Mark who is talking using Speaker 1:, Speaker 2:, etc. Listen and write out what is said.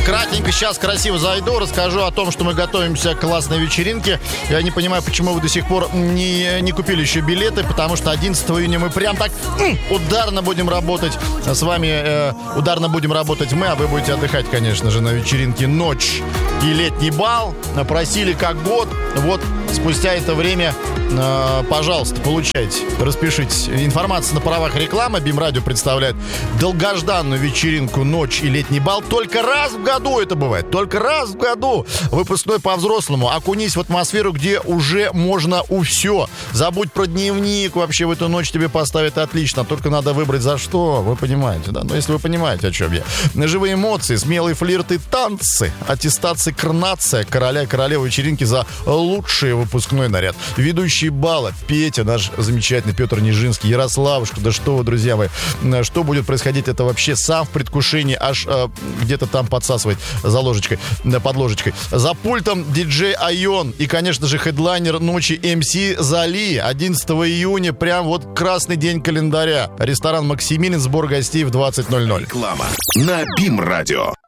Speaker 1: Кратенько сейчас красиво зайду, расскажу о том, что мы готовимся к классной вечеринке. Я не понимаю, почему вы до сих пор не купили еще билеты, потому что 11 июня мы прям так ударно будем работать. С вами ударно будем работать мы, а вы будете отдыхать, конечно же, на вечеринке «Ночь» и «Летний бал». Просили как год. Вот спустя это время, пожалуйста, получайте, распишитесь. Информация на правах рекламы. БИМ-радио представляет долгожданную вечеринку «Ночь» и «Летний бал». Только раз в году это бывает. Только раз в году. Выпускной по-взрослому. Окунись в атмосферу, где уже можно все. Забудь про дневник. Вообще в эту ночь тебе поставят отлично. Только надо выбрать за что. Вы понимаете, да? Ну, если вы понимаете, о чем я. Живые эмоции, смелые флирты, танцы. Аттестация, коронация короля и королевы вечеринки за лучший выпускной наряд. Ведущий бала Петя, наш замечательный Петр Нижинский, Ярославушка. Да что вы, друзья мои. Что будет происходить, это вообще сам в предвкушении аж где-то там подсасывает за ложечкой, под ложечкой. За пультом диджей Айон и, конечно же, хедлайнер ночи МС Зали. 11 июня, прям вот красный день календаря. Ресторан «Максимилин», сбор гостей в 20:00.
Speaker 2: Реклама на БИМ-радио.